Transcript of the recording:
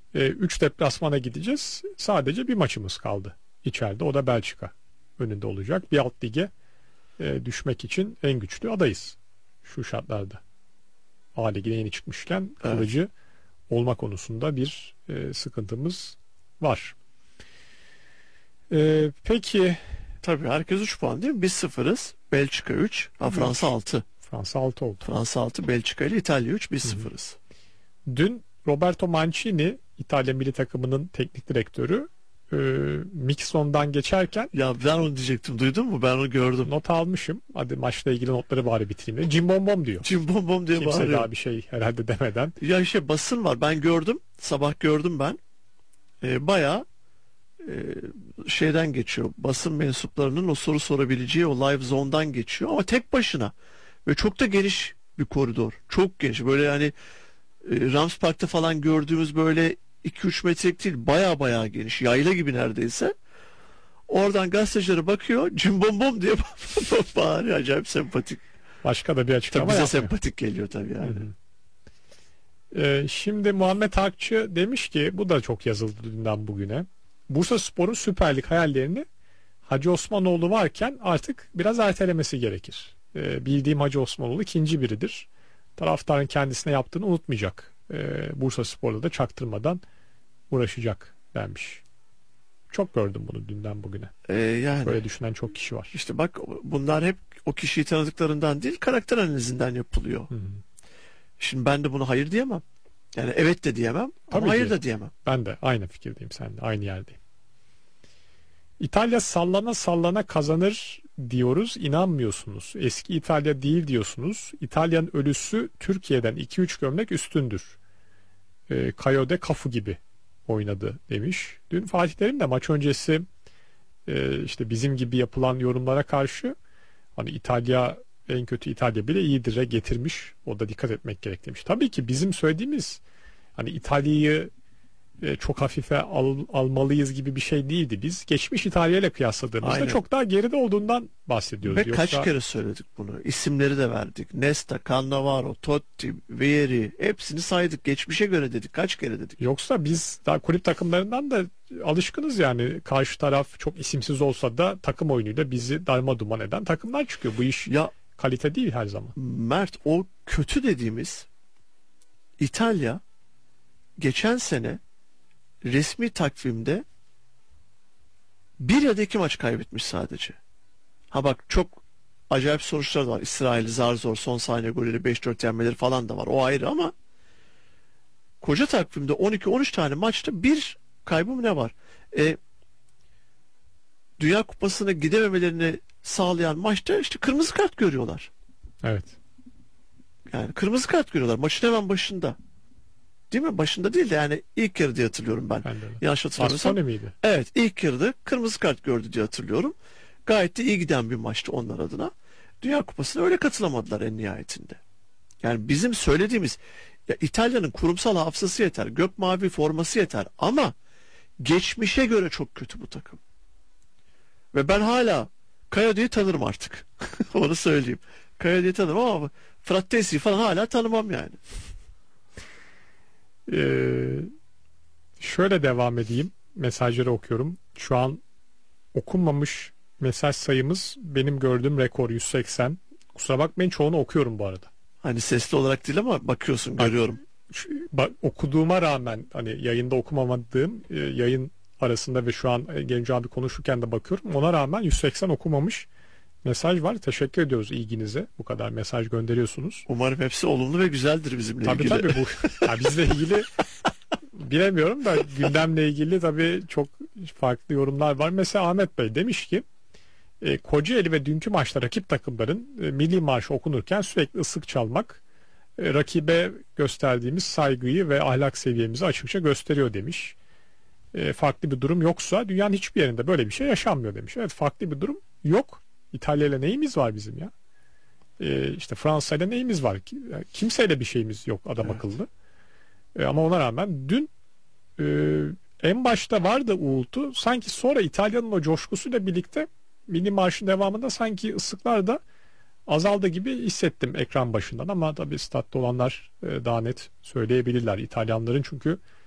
3 deplasmana gideceğiz. Sadece bir maçımız kaldı içeride. O da Belçika önünde olacak. Bir alt lige düşmek için en güçlü adayız şu şartlarda. A ligine yeni çıkmışken kalıcı olma konusunda bir sıkıntımız var. Peki. Tabii herkes 3 puan değil mi? Biz 0'ız. Belçika 3. Fransa 6. Fransa 6 oldu. Fransa 6. Belçika ile İtalya 3. Biz 0'ız. Dün Roberto Mancini, İtalya milli takımının teknik direktörü, Mixon'dan geçerken, ya ben onu diyecektim, duydun mu? Ben onu gördüm. Not almışım. Hadi maçla ilgili notları bari bitireyim diye. Cim bom bom diyor. Cim bom bom diye Kimse bağırıyor. daha bir şey herhalde demeden. Ya basın var. Ben gördüm. Sabah gördüm ben. Bayağı şeyden geçiyor. Basın mensuplarının o soru sorabileceği o live zone'dan geçiyor ama tek başına. Ve çok da geniş bir koridor. Çok geniş. Böyle yani Rams Park'ta falan gördüğümüz böyle 2-3 metrelik değil. Bayağı geniş. Yayla gibi neredeyse. Oradan gazetecilere bakıyor. Cim bom bom diye bağırıyor. Acayip sempatik. Başka da bir açıklama tabii bize yapmıyor. sempatik geliyor tabii yani. Şimdi Muhammed Akçı demiş ki, bu da çok yazıldı dünden bugüne. Bursaspor'un Süper Lig hayallerini Hacı Osmanoğlu varken artık biraz ertelemesi gerekir. Bildiğim Hacı Osmanoğlu ikinci biridir. Taraftarın kendisine yaptığını unutmayacak. Bursaspor'da da çaktırmadan uğraşacak denmiş. Çok gördüm bunu dünden bugüne. Yani böyle düşünen çok kişi var. İşte bak, bunlar hep o kişiyi tanıdıklarından değil, karakter analizinden yapılıyor. Şimdi ben de bunu hayır diyemem. Yani evet de diyemem ama Tabii hayır ki. da diyemem. Ben de aynı fikirdeyim seninle. Aynı yerdeyim. İtalya sallana sallana kazanır diyoruz. İnanmıyorsunuz. Eski İtalya değil diyorsunuz. İtalyan ölüsü Türkiye'den 2-3 gömlek üstündür. Caio de Cafu gibi oynadı demiş. Dün Fatih Terim de maç öncesi işte bizim gibi yapılan yorumlara karşı, hani İtalya, en kötü İtalya bile iyidir'e getirmiş. O da dikkat etmek gerek demiş. Tabii ki bizim söylediğimiz hani İtalya'yı çok hafife almalıyız gibi bir şey değildi. Biz geçmiş İtalya ile kıyasladığımızda Aynen. çok daha geride olduğundan bahsediyoruz. Ve kaç kere söyledik bunu. İsimleri de verdik. Nesta, Cannavaro, Totti, Vieri, hepsini saydık. Geçmişe göre dedik. Kaç kere dedik. Yoksa biz daha kulüp takımlarından da alışkınız yani. Karşı taraf çok isimsiz olsa da takım oyunuyla bizi darmaduman eden takımlar çıkıyor. Bu iş Ya kalite değil her zaman. Mert, o kötü dediğimiz İtalya geçen sene resmi takvimde bir ya da iki maç kaybetmiş sadece. Ha bak, çok acayip sonuçlar da var. İsrail zar zor son saniye golleri 5-4 yenmeleri falan da var. O ayrı ama koca takvimde 12-13 tane maçta bir kaybı mı ne var? Dünya Kupası'na gidememelerini sağlayan maçta işte kırmızı kart görüyorlar. Evet. Yani kırmızı kart görüyorlar maçın hemen başında. Değil mi? Başında değil de yani ilk yarı diye hatırlıyorum ben. Yanlış hatırlamıyorsam. Bastoni miydi? Evet, ilk yarıda kırmızı kart gördü diye hatırlıyorum. Gayet de iyi giden bir maçtı onlar adına. Dünya Kupası'na öyle katılamadılar en nihayetinde. Yani bizim söylediğimiz, ya İtalya'nın kurumsal hafızası yeter, gök mavi forması yeter ama geçmişe göre çok kötü bu takım. Ve ben hala Caio'yu tanırım artık. Onu söyleyeyim. Caio'yu tanırım ama Frattesi'yi falan hala tanımam yani. Şöyle devam edeyim. Mesajları okuyorum. Şu an okunmamış mesaj sayımız benim gördüğüm rekor 180. Kusura bakmayın, çoğunu okuyorum bu arada. Hani sesli olarak değil ama bakıyorsun, görüyorum. Okuduğuma rağmen hani yayında okumamadığım yayın arasında ve şu an Genco abi konuşurken de bakıyorum. Ona rağmen 180 okumamış mesaj var. Teşekkür ediyoruz ilginize. Bu kadar mesaj gönderiyorsunuz. Umarım hepsi olumlu ve güzeldir bizimle ilgili. Tabii bu yani bizle ilgili bilemiyorum da gündemle ilgili tabii çok farklı yorumlar var. Mesela Ahmet Bey demiş ki Kocaeli ve dünkü maçta rakip takımların milli marşı okunurken sürekli ıslık çalmak rakibe gösterdiğimiz saygıyı ve ahlak seviyemizi açıkça gösteriyor demiş. Farklı bir durum yoksa dünyanın hiçbir yerinde böyle bir şey yaşanmıyor demiş. Evet, farklı bir durum yok. İtalya ile neyimiz var bizim ya? İşte Fransa ile neyimiz var? Kimseyle bir şeyimiz yok adam akıllı. Ama ona rağmen dün en başta vardı uğultu. Sanki sonra İtalya'nın o coşkusuyla birlikte milli marşın devamında sanki ıslıklar da azaldı gibi hissettim ekran başından. Ama tabii statta olanlar daha net söyleyebilirler. İtalyanların çünkü